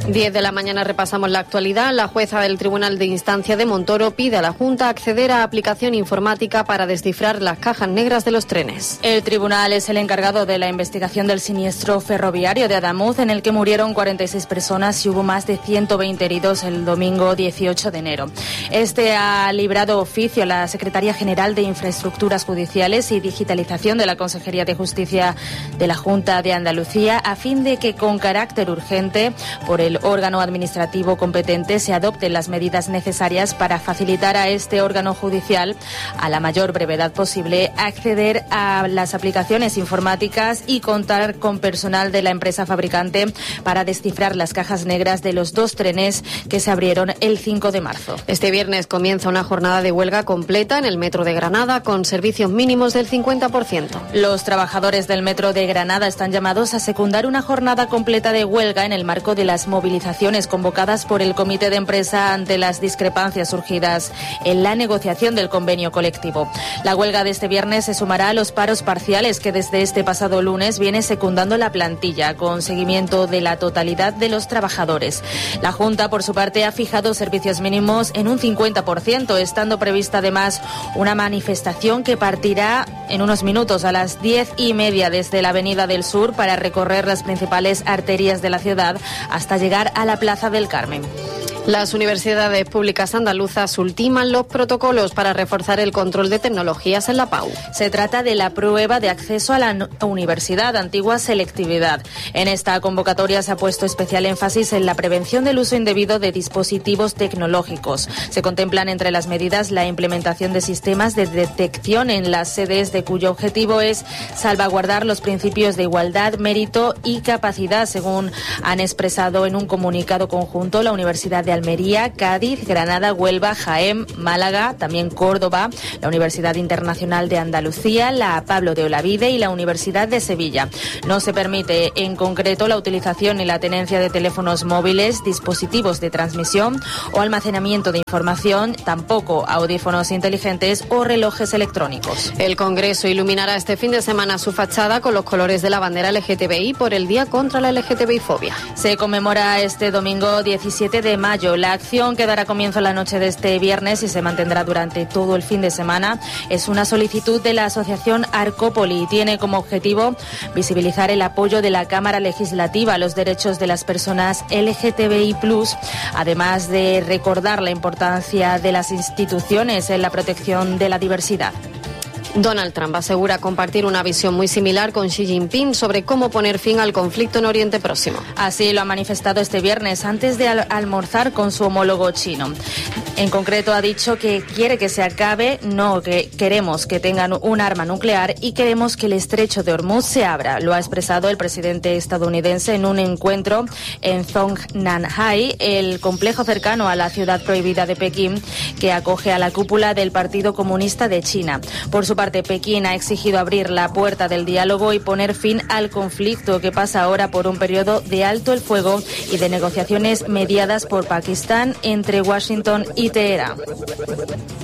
10 de la mañana repasamos la actualidad. La jueza del Tribunal de Instancia de Montoro pide a la Junta acceder a aplicación informática para descifrar las cajas negras de los trenes. El tribunal es el encargado de la investigación del siniestro ferroviario de Adamuz, en el que murieron 46 personas y hubo más de 120 heridos el domingo 18 de enero. Este ha librado oficio a la Secretaría General de Infraestructuras Judiciales y Digitalización de la Consejería de Justicia de la Junta de Andalucía, a fin de que con carácter urgente por el órgano administrativo competente se adopten las medidas necesarias para facilitar a este órgano judicial, a la mayor brevedad posible, acceder a las aplicaciones informáticas y contar con personal de la empresa fabricante para descifrar las cajas negras de los 2 trenes que se abrieron el 5 de marzo. Este viernes comienza una jornada de huelga completa en el metro de Granada con servicios mínimos del 50%. Los trabajadores del metro de Granada están llamados a secundar una jornada completa de huelga en el marco de las movilizaciones convocadas por el comité de empresa ante las discrepancias surgidas en la negociación del convenio colectivo. La huelga de este viernes se sumará a los paros parciales que desde este pasado lunes viene secundando la plantilla, con seguimiento de la totalidad de los trabajadores. La Junta, por su parte, ha fijado servicios mínimos en un 50%, estando prevista además una manifestación que partirá en unos minutos a las 10:30 desde la Avenida del Sur para recorrer las principales arterias de la ciudad hasta llegar a la Plaza del Carmen. Las universidades públicas andaluzas ultiman los protocolos para reforzar el control de tecnologías en la PAU. Se trata de la prueba de acceso a la universidad, antigua selectividad. En esta convocatoria se ha puesto especial énfasis en la prevención del uso indebido de dispositivos tecnológicos. Se contemplan entre las medidas la implementación de sistemas de detección en las sedes, de cuyo objetivo es salvaguardar los principios de igualdad, mérito y capacidad, según han expresado en un comunicado conjunto la Universidad de Almería, Cádiz, Granada, Huelva, Jaén, Málaga, también Córdoba, la Universidad Internacional de Andalucía, la Pablo de Olavide y la Universidad de Sevilla. No se permite en concreto la utilización ni la tenencia de teléfonos móviles, dispositivos de transmisión o almacenamiento de información, tampoco audífonos inteligentes o relojes electrónicos. El Congreso iluminará este fin de semana su fachada con los colores de la bandera LGTBI por el Día contra la LGTBI-fobia. Se conmemora este domingo 17 de mayo. La acción, que dará comienzo la noche de este viernes y se mantendrá durante todo el fin de semana, es una solicitud de la asociación Arcópoli y tiene como objetivo visibilizar el apoyo de la Cámara Legislativa a los derechos de las personas LGTBI+, además de recordar la importancia de las instituciones en la protección de la diversidad. Donald Trump asegura compartir una visión muy similar con Xi Jinping sobre cómo poner fin al conflicto en Oriente Próximo. Así lo ha manifestado este viernes antes de almorzar con su homólogo chino. En concreto ha dicho que quiere que se acabe, no que queremos que tengan un arma nuclear y queremos que el estrecho de Hormuz se abra. Lo ha expresado el presidente estadounidense en un encuentro en Zongnanhai, el complejo cercano a la ciudad prohibida de Pekín, que acoge a la cúpula del Partido Comunista de China. Por su parte, Pekín ha exigido abrir la puerta del diálogo y poner fin al conflicto, que pasa ahora por un periodo de alto el fuego y de negociaciones mediadas por Pakistán entre Washington y Teherán.